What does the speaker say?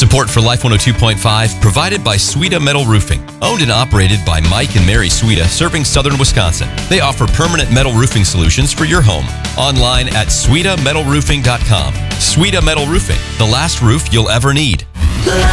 Support for Life 102.5 provided by Suita Metal Roofing. Owned and operated by Mike and Mary Suita, serving southern Wisconsin. They offer permanent metal roofing solutions for your home. Online at SuitaMetalRoofing.com. Suita Metal Roofing, the last roof you'll ever need.